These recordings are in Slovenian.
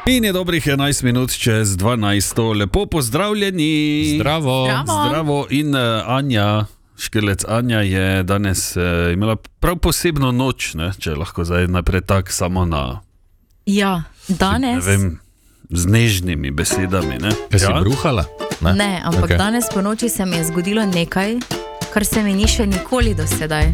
In je dobrih 11 minut čez 12. Lepo pozdravljeni. Zdravo. In Anja, Škrlec Anja je danes imela prav posebno noč, ne? Če lahko zdaj naprej tak samo na... Ja, danes... Ne vem, z nežnimi besedami, ne? Si bruhala? Ne, ampak danes po noči se mi je zgodilo nekaj, kar se mi ni še nikoli do sedaj.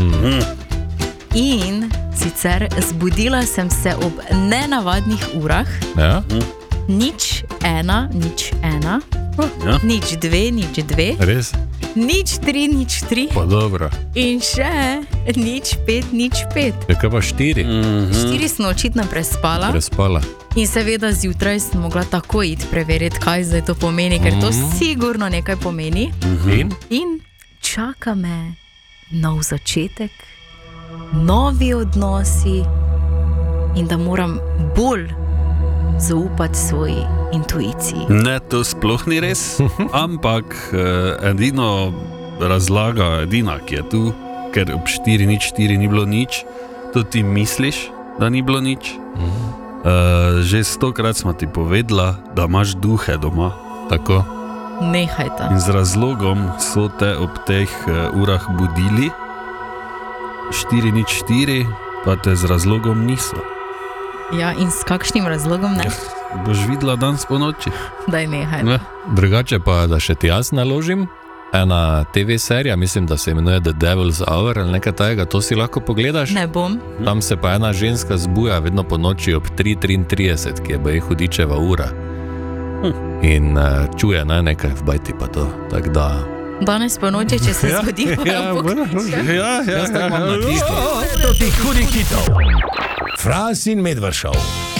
In sicer zbudila sem se ob nenavadnih urah. Ja? 01:01, Ja. 02:02, Res? 03:03 Pa dobro. in še 05:05. Je kaj pa 4? 4 sem očitno prespala. In seveda zjutraj sem mogla tako iti preveriti, kaj zdaj to pomeni, ker to sigurno nekaj pomeni. In čaka me nov začetek, novi odnosi in da moram bolj zaupati svoji intuiciji. Ne, to sploh ni res, ampak edina razlaga, ki je tu, ker ob 04:04 ni bilo nič, to ti misliš, da ni bilo nič. Že 100-krat smo ti povedala, da imaš duhe doma. Tako. Nehajte. In z razlogom so te ob teh urah budili, 04:04, pa te z razlogom niso. Ja, in s kakšnim razlogom ne? Boš videla danes po noči. Daj nehaj. Ne. Drugače pa, da še ti jaz naložim, ena TV serija, mislim, da se imenuje The Devil's Hour ali nekaj tajega, to si lahko pogledaš. Ne bom. Tam se pa ena ženska zbuja vedno po noči ob 3:33, ki je baje hudičeva ura. In čuje nekaj v bajti pa to, tako da... Danes po noči, če se zbudi, moram pokličati. Jaz tako imam na tisto. Hudih hitov. Fras in Medvešov.